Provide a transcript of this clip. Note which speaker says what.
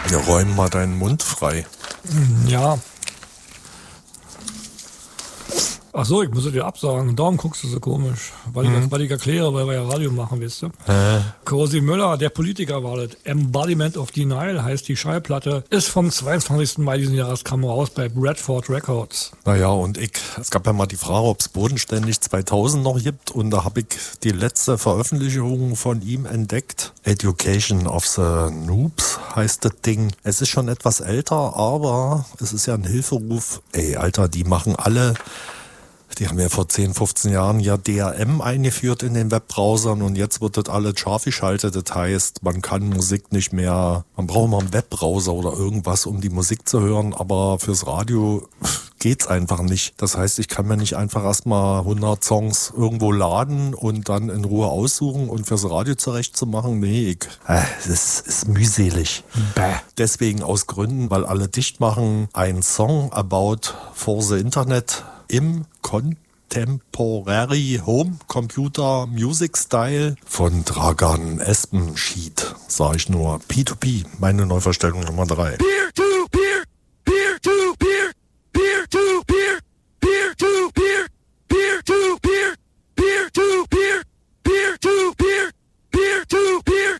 Speaker 1: Ja, räum mal deinen Mund frei.
Speaker 2: Ja. Ach so, ich muss es dir absagen. Darum guckst du so komisch. Weil ich erkläre, weil wir ja Radio machen, weißt du? Cosi Müller, der Politiker war das. Embodiment of Denial heißt die Schallplatte. Ist vom 22. Mai diesen Jahres, kam raus bei Bradford Records.
Speaker 1: Naja, und es gab ja mal die Frage, ob es bodenständig 2000 noch gibt. Und da habe ich die letzte Veröffentlichung von ihm entdeckt. Education of the Noobs heißt das Ding. Es ist schon etwas älter, aber es ist ja ein Hilferuf. Ey, Alter, die haben ja vor 10, 15 Jahren ja DRM eingeführt in den Webbrowsern und jetzt wird das alles scharf geschaltet. Das heißt, man kann Musik nicht mehr, man braucht mal einen Webbrowser oder irgendwas, um die Musik zu hören, aber fürs Radio geht's einfach nicht. Das heißt, ich kann mir nicht einfach erstmal 100 Songs irgendwo laden und dann in Ruhe aussuchen und fürs Radio zurechtzumachen. Nee, das ist mühselig. Deswegen aus Gründen, weil alle dicht machen, ein Song about for the Internet im Contemporary Home Computer Music Style von Dragan Espenschied, sag ich nur. P2P, meine Neuverstellung Nummer 3.